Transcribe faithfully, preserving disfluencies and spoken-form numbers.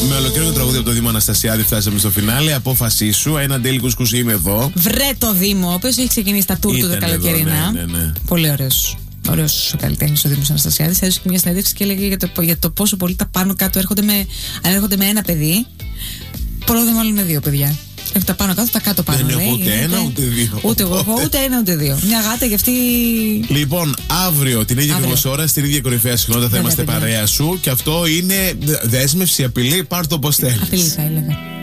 Με ολοκλήρωνο τραγούδι από το Δήμο Αναστασιάδη φτάσαμε στο φινάλε. Απόφασή σου. Ένα τέλει κουσκούσι, είμαι εδώ. Βρε το Δήμο, ο οποίος έχει ξεκινήσει τα τουρ του τα καλοκαιρινά. Ναι, ναι, ναι. Πολύ ωραίος. Ωραίος καλλιτέχνη ο Δήμος Αναστασιάδης. Έδωσε και μια συνέντευξη και έλεγε για το, για το πόσο πολύ τα πάνω κάτω έρχονται με, αν έρχονται με ένα παιδί. Πολλό δε μάλλον με δύο παιδιά. Έχουν τα πάνω κάτω, τα κάτω πάνω. Δεν λέει, έχω ούτε είναι, ένα ούτε δύο. Ούτε εγώ, ούτε ένα ούτε δύο. Μια γάτα γι' αυτή. Λοιπόν, αύριο την ίδια ακριβώς ώρα, στην ίδια κορυφαία συχνότητα θα είμαστε παρέα σου. Και αυτό είναι δέσμευση, απειλή, πάρ' το όπως θέλεις. Απειλή θα έλεγα.